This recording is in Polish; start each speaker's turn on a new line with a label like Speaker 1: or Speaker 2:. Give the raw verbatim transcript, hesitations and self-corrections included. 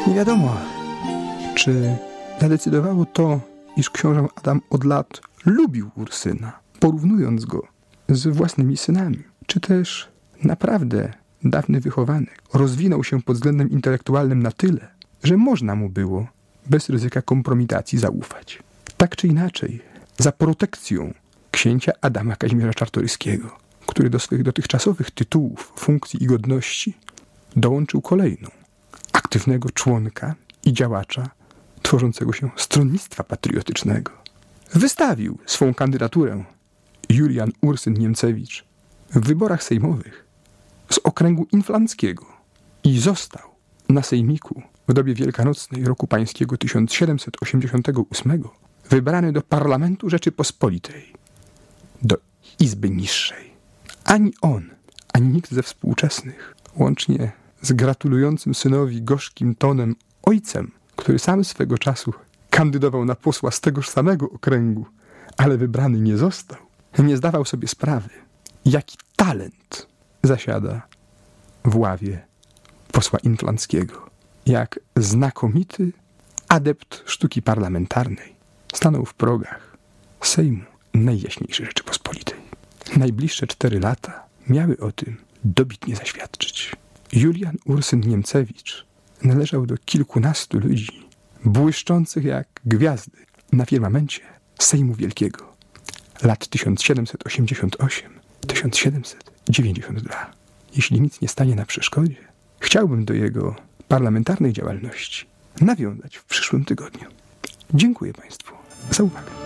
Speaker 1: Nie wiadomo, czy zadecydowało to, iż książę Adam od lat lubił Ursyna, porównując go z własnymi synami, czy też naprawdę dawny wychowanek rozwinął się pod względem intelektualnym na tyle, że można mu było bez ryzyka kompromitacji zaufać. Tak czy inaczej, za protekcją księcia Adama Kazimierza Czartoryskiego, który do swoich dotychczasowych tytułów, funkcji i godności dołączył kolejną, aktywnego członka i działacza tworzącego się stronnictwa patriotycznego, wystawił swą kandydaturę Julian Ursyn Niemcewicz w wyborach sejmowych z okręgu inflanckiego i został na sejmiku w dobie wielkanocnej roku pańskiego tysiąc siedemset osiemdziesiątego ósmego wybrany do Parlamentu Rzeczypospolitej, do Izby Niższej. Ani on, ani nikt ze współczesnych, łącznie z gratulującym synowi gorzkim tonem ojcem, który sam swego czasu kandydował na posła z tegoż samego okręgu, ale wybrany nie został, nie zdawał sobie sprawy, jaki talent zasiada w ławie posła inflanckiego. Jak znakomity adept sztuki parlamentarnej stanął w progach Sejmu Najjaśniejszej Rzeczypospolitej. Najbliższe cztery lata miały o tym dobitnie zaświadczyć. Julian Ursyn Niemcewicz należał do kilkunastu ludzi błyszczących jak gwiazdy na firmamencie Sejmu Wielkiego lat tysiąc siedemset osiemdziesiąt osiem do tysiąc siedemset dziewięćdziesiąt dwa. Jeśli nic nie stanie na przeszkodzie, chciałbym do jego parlamentarnej działalności nawiązać w przyszłym tygodniu. Dziękuję Państwu za uwagę.